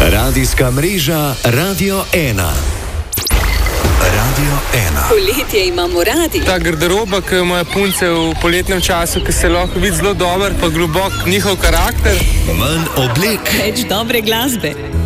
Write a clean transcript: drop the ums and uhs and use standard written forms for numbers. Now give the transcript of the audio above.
Radijska mreža Radio 1. Radio 1. Poletje imamo radi. Ta garderoba, ki jo imajo punce v poletnem času, ki se lahko vidi zelo dober, pa globok njihov karakter. Manj oblek. Več dobre glasbe.